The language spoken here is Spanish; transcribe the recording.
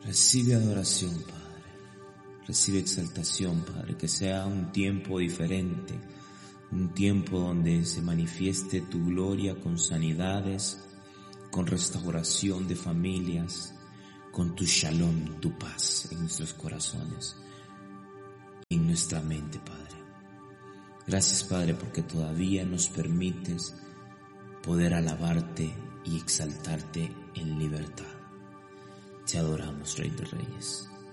Recibe adoración, Padre. Recibe exaltación, Padre. Que sea un tiempo diferente. Un tiempo donde se manifieste tu gloria con sanidades, con restauración de familias, con tu shalom, tu paz en nuestros corazones y en nuestra mente, Padre. Gracias, Padre, porque todavía nos permites poder alabarte y exaltarte en libertad. Te adoramos, Rey de Reyes.